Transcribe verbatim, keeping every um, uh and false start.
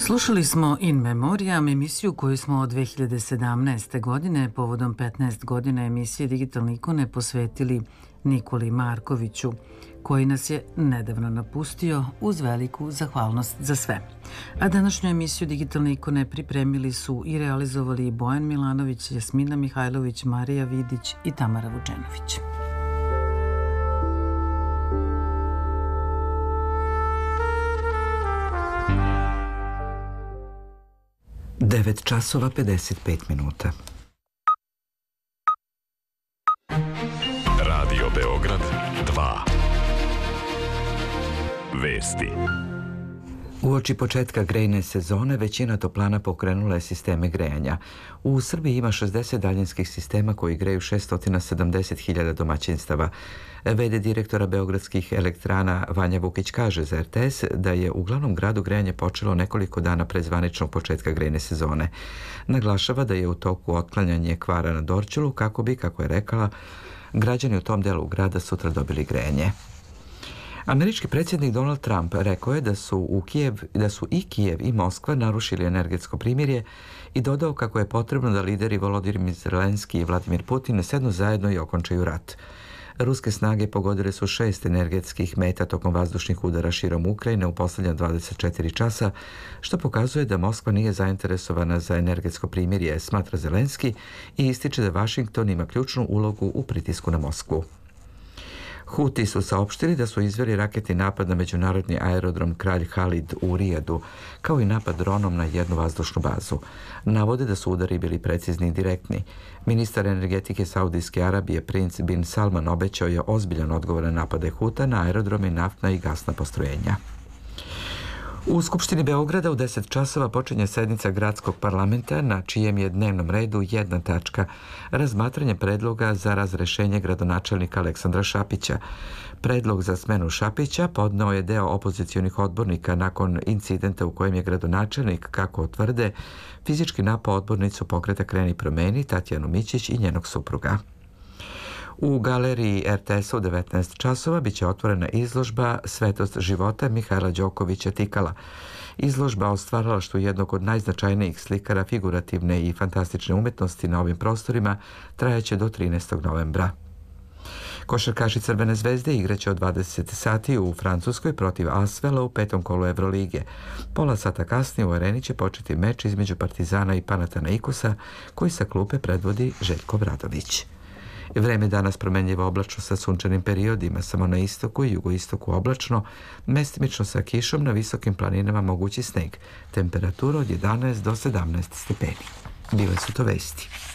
Slušali smo In Memoriam, emisiju koju smo od dve hiljade sedamnaeste. godine povodom petnaest godina emisije Digitalne ikone posvetili Nikoli Markoviću, koji nas je nedavno napustio, uz veliku zahvalnost za sve. A današnju emisiju Digitalne ikone pripremili su i realizovali Bojan Milanović, Jasmina Mihajlović, Marija Vidić i Tamara Vučenović. devet časova pedeset pet minuta. Radio Beograd dva. Vesti. Uoči početka grejne sezone većina toplana pokrenula je sisteme grejanja. U Srbiji ima šezdeset daljinskih sistema koji greju šesto sedamdeset hiljada domaćinstava. V D direktora beogradskih elektrana Vanja Vukić kaže za R T S da je u glavnom gradu grejanje počelo nekoliko dana pre zvaničnog početka grejne sezone. Naglašava da je u toku otklanjanje kvara na Dorćolu kako bi, kako je rekala, građani u tom delu grada sutra dobili grejanje. Američki predsjednik Donald Trump rekao je da su, u Kijev, da su i Kijev i Moskva narušili energetsko primirje i dodao kako je potrebno da lideri Volodymyr Zelenski i Vladimir Putin sednu zajedno i okončaju rat. Ruske snage pogodile su šest energetskih meta tokom vazdušnih udara širom Ukrajine u posljednja dvadeset četiri časa, što pokazuje da Moskva nije zainteresovana za energetsko primirje, smatra Zelenski i ističe da Vašington ima ključnu ulogu u pritisku na Moskvu. Huti su saopštili da su izveli raketni napad na međunarodni aerodrom Kralj Halid u Rijadu, kao i napad dronom na jednu vazdušnu bazu. Navode da su udari bili precizni i direktni. Ministar energetike Saudijske Arabije princ bin Salman obećao je ozbiljan odgovor na napade Huta na aerodrome, naftna i gasna postrojenja. U Skupštini Beograda u deset časova počinje sednica gradskog parlamenta na čijem je dnevnom redu jedna tačka – razmatranje predloga za razrešenje gradonačelnika Aleksandra Šapića. Predlog za smenu Šapića podneo je deo opozicionih odbornika nakon incidenta u kojem je gradonačelnik, kako tvrde, fizički napao odbornicu pokreta Kreni promeni Tatjanu Mićić i njenog supruga. U galeriji R T S-a u devetnaest časova biće otvorena izložba Svetost života Mihajla Đokovića Tikala. Izložba o stvaralaštvu jednog od najznačajnijih slikara figurativne i fantastične umetnosti na ovim prostorima trajaće do trinaestog novembra. Košarkaši Crvene zvezde igraće od dvadeset sati u Francuskoj protiv Asvela u petom kolu Evrolige. Pola sata kasnije u areni će početi meč između Partizana i Panathinaikosa, koji sa klupe predvodi Željko Bradović. Vreme danas promenljivo oblačno sa sunčanim periodima, samo na istoku i jugoistoku oblačno, mestimično sa kišom, na visokim planinama mogući sneg. Temperatura od jedanaest do sedamnaest stepeni. Bile su to vesti.